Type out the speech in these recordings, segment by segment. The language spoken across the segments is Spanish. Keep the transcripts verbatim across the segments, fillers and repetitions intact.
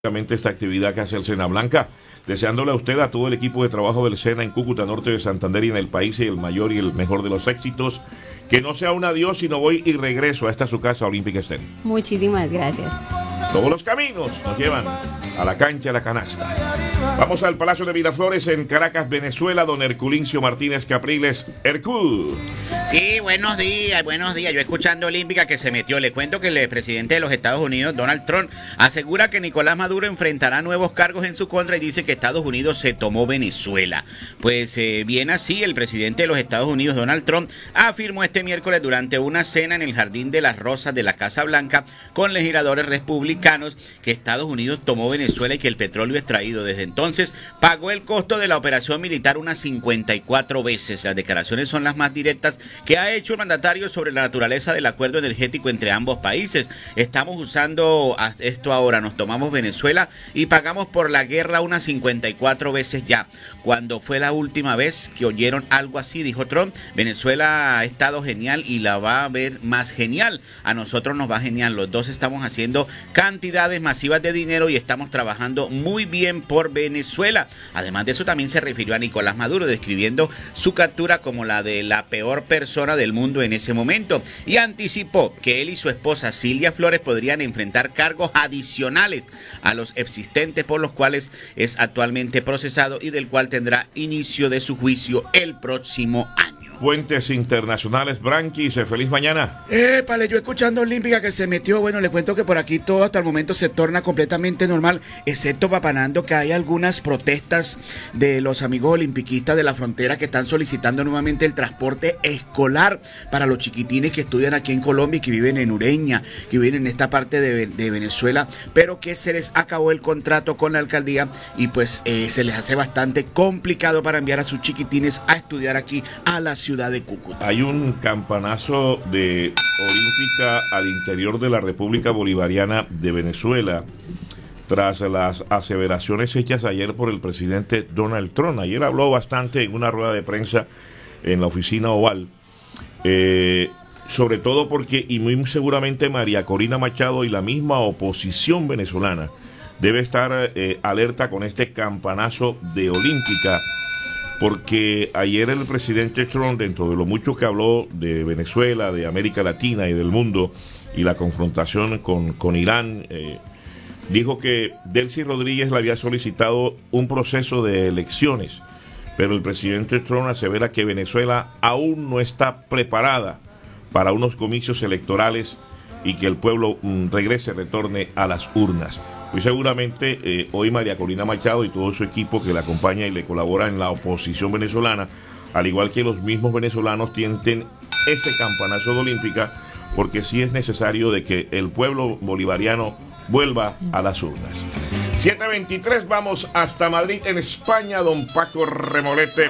esta actividad que hace el Sena Blanca, deseándole a usted, a todo el equipo de trabajo del Sena en Cúcuta, norte de Santander y en el país, y el mayor y el mejor de los éxitos, que no sea un adiós, sino voy y regreso a esta su casa olímpica Estéreo. Muchísimas gracias. Todos los caminos nos llevan a la cancha de la canasta. Vamos al Palacio de Miraflores en Caracas, Venezuela, don Herculincio Martínez Capriles. Hercul. Sí, buenos días, buenos días. Yo escuchando Olímpica que se metió. Le cuento que el presidente de los Estados Unidos, Donald Trump, asegura que Nicolás Maduro enfrentará nuevos cargos en su contra y dice que Estados Unidos se tomó Venezuela. Pues eh, bien así, el presidente de los Estados Unidos, Donald Trump, afirmó este miércoles durante una cena en el Jardín de las Rosas de la Casa Blanca con legisladores republicanos que Estados Unidos tomó Venezuela y que el petróleo extraído desde entonces pagó el costo de la operación militar unas cincuenta y cuatro veces. Las declaraciones son las más directas que ha hecho el mandatario sobre la naturaleza del acuerdo energético entre ambos países. Estamos usando esto ahora, nos tomamos Venezuela y pagamos por la guerra unas cincuenta y cuatro veces ya. Cuando fue la última vez que oyeron algo así, dijo Trump, Venezuela ha estado genial y la va a ver más genial. A nosotros nos va genial. Los dos estamos haciendo cantidades masivas de dinero y estamos trabajando muy bien por Venezuela. Además de eso, también se refirió a Nicolás Maduro, describiendo su captura como la de la peor persona del mundo en ese momento, y anticipó que él y su esposa Silvia Flores podrían enfrentar cargos adicionales a los existentes por los cuales es actualmente procesado y del cual tendrá inicio de su juicio el próximo año. Puentes internacionales, Branquis, feliz mañana. Épale, yo escuchando Olímpica que se metió, bueno, le cuento que por aquí todo hasta el momento se torna completamente normal, excepto Papanando, que hay algunas protestas de los amigos olimpiquistas de la frontera que están solicitando nuevamente el transporte escolar para los chiquitines que estudian aquí en Colombia y que viven en Ureña, que viven en esta parte de, de Venezuela, pero que se les acabó el contrato con la alcaldía y pues eh, se les hace bastante complicado para enviar a sus chiquitines a estudiar aquí a la ciudad de Cúcuta. Hay un campanazo de Olímpica al interior de la República Bolivariana de Venezuela tras las aseveraciones hechas ayer por el presidente Donald Trump. Ayer habló bastante en una rueda de prensa en la oficina Oval, eh, sobre todo porque, y muy seguramente María Corina Machado y la misma oposición venezolana debe estar eh, alerta con este campanazo de Olímpica, porque ayer el presidente Trump, dentro de lo mucho que habló de Venezuela, de América Latina y del mundo, y la confrontación con, con Irán, eh, dijo que Delcy Rodríguez le había solicitado un proceso de elecciones, pero el presidente Trump asevera que Venezuela aún no está preparada para unos comicios electorales y que el pueblo mm, regrese, retorne a las urnas. Muy seguramente eh, hoy María Corina Machado y todo su equipo que le acompaña y le colabora en la oposición venezolana, al igual que los mismos venezolanos, tienten ese campanazo de Olímpica, porque sí es necesario de que el pueblo bolivariano vuelva a las urnas. siete veintitrés, vamos hasta Madrid, en España, don Paco Remolete.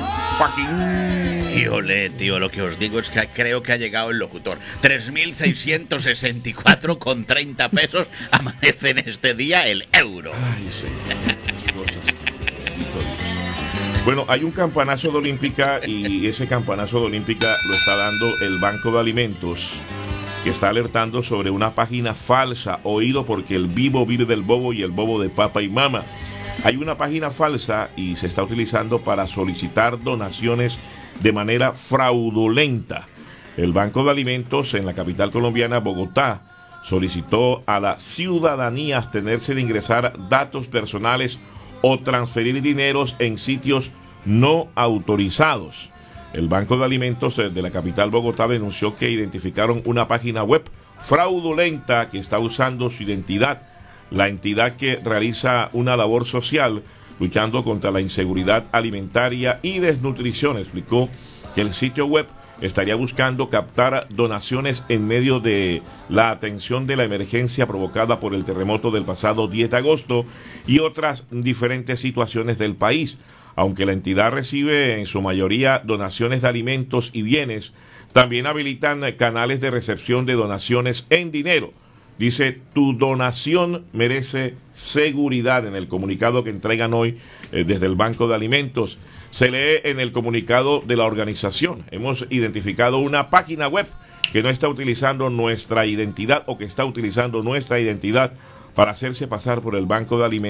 Paquín. Híjole, tío, lo que os digo es que creo que ha llegado el locutor. tres mil seiscientos sesenta y cuatro con treinta pesos amanece en este día el euro. Ay, señor, las cosas. Bendito Dios. Bueno, hay un campanazo de Olímpica y ese campanazo de Olímpica lo está dando el Banco de Alimentos, que está alertando sobre una página falsa, oído porque el vivo vive del bobo y el bobo de papa y mama. Hay una página falsa y se está utilizando para solicitar donaciones de manera fraudulenta. El Banco de Alimentos en la capital colombiana, Bogotá, solicitó a la ciudadanía abstenerse de ingresar datos personales o transferir dineros en sitios no autorizados. El Banco de Alimentos de la capital Bogotá denunció que identificaron una página web fraudulenta que está usando su identidad, la entidad que realiza una labor social luchando contra la inseguridad alimentaria y desnutrición. Explicó que el sitio web estaría buscando captar donaciones en medio de la atención de la emergencia provocada por el terremoto del pasado diez de agosto y otras diferentes situaciones del país. Aunque la entidad recibe en su mayoría donaciones de alimentos y bienes, también habilitan canales de recepción de donaciones en dinero. Dice, tu donación merece seguridad, en el comunicado que entregan hoy eh, desde el Banco de Alimentos. Se lee en el comunicado de la organización: hemos identificado una página web que no está utilizando nuestra identidad o que está utilizando nuestra identidad para hacerse pasar por el Banco de Alimentos